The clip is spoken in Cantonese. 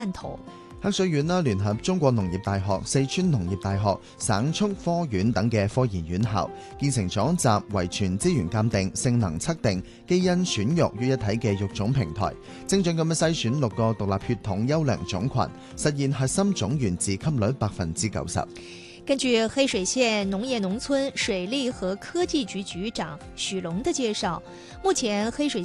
頭。 黑水縣聯合中國農業大學、四川農業大學、省畜科院等嘅科研院校，建成咗集遺傳資源鑑定、性能測定、基因選育於一體嘅育種平台，精準咁樣篩選6個獨立血統優良種群，實現核心種源自給率90%。 根據黑水縣農業農村水利和科技局局長許龍的介紹，目前黑水